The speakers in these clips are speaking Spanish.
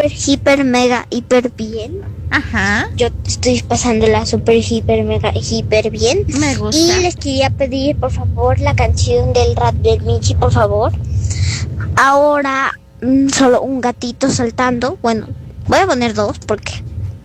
súper, hiper, mega, hiper bien. Ajá. Yo estoy pasándola súper, hiper, mega, hiper bien. Me gusta. Y les quería pedir, por favor, la canción del rap del Michi, por favor. Ahora, solo un gatito saltando. Bueno, voy a poner dos porque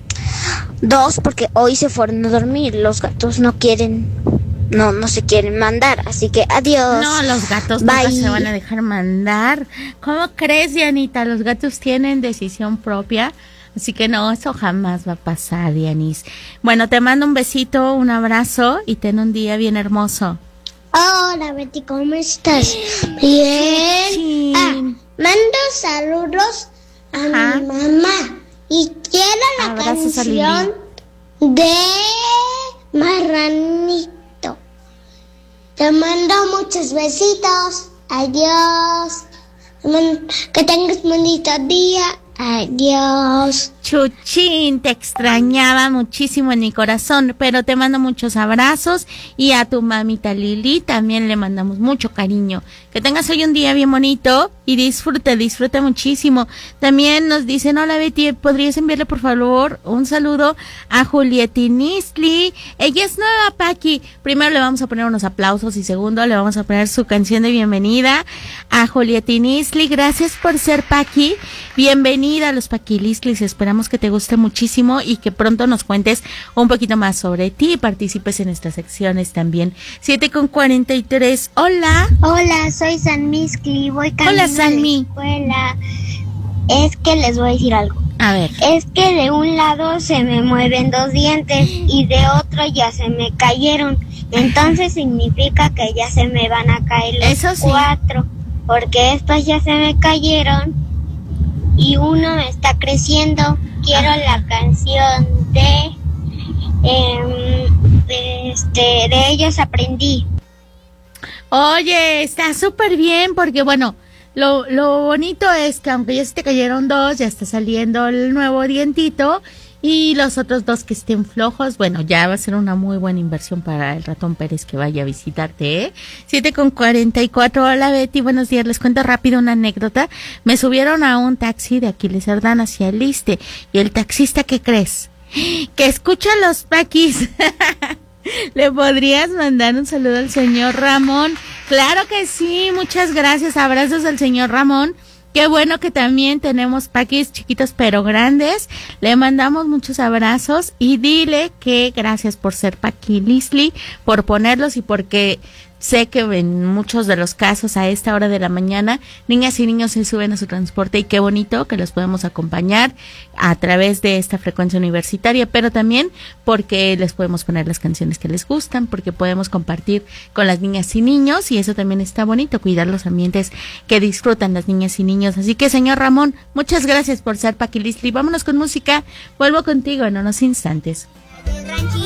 hoy se fueron a dormir. Los gatos no se quieren mandar, así que adiós. No, los gatos Bye. nunca se van a dejar mandar. ¿Cómo crees, Dianita? Los gatos tienen decisión propia, así que no, eso jamás va a pasar, Dianis. Bueno, te mando un besito, un abrazo y ten un día bien hermoso. Hola, Betty, ¿cómo estás? Bien. Sí. Mando saludos a mi mamá y quiero la Abrazos a canción de Marranito. Te mando muchos besitos. Adiós. Que tengas un bonito día. Adiós. Chuchín, te extrañaba muchísimo en mi corazón, pero te mando muchos abrazos y a tu mamita Lili también le mandamos mucho cariño. Que tengas hoy un día bien bonito y disfruta muchísimo. También nos dicen, hola Betty, ¿podrías enviarle por favor un saludo a Julietinisli? Ella es nueva, Paqui. Primero le vamos a poner unos aplausos y segundo le vamos a poner su canción de bienvenida a Julietinisli. Gracias por ser Paqui. Bienvenida a los Paquilislis. Esperamos que te guste muchísimo y que pronto nos cuentes un poquito más sobre ti y participes en estas secciones también. 7:43. Hola. Hola, soy San Miscli. Voy camino Hola, Sanmi. a la escuela. Es que les voy a decir algo. A ver. Es que de un lado se me mueven 2 dientes y de otro ya se me cayeron. Entonces significa que ya se me van a caer los Eso sí. 4. Porque estos ya se me cayeron y uno me está creciendo. Quiero la canción de ellos aprendí. Oye, está súper bien porque bueno, lo bonito es que aunque ya se te cayeron 2, ya está saliendo el nuevo dientito y los otros 2 que estén flojos, bueno, ya va a ser una muy buena inversión para el ratón Pérez que vaya a visitarte, ¿eh? 7:44. Hola Betty, buenos días. Les cuento rápido una anécdota. Me subieron a un taxi de Aquiles Cerdán hacia el Iste y el taxista, ¿qué crees? Que escucha los Paquis. ¿Le podrías mandar un saludo al señor Ramón? Claro que sí, muchas gracias. Abrazos al señor Ramón. Qué bueno que también tenemos Paquis chiquitos pero grandes. Le mandamos muchos abrazos y dile que gracias por ser Paquilisli, por ponerlos y porque sé que en muchos de los casos a esta hora de la mañana niñas y niños se suben a su transporte y qué bonito que los podemos acompañar a través de esta frecuencia universitaria, pero también porque les podemos poner las canciones que les gustan, porque podemos compartir con las niñas y niños y eso también está bonito, cuidar los ambientes que disfrutan las niñas y niños. Así que señor Ramón, muchas gracias por ser Paquilisli. Vámonos con música, vuelvo contigo en unos instantes. Ranchito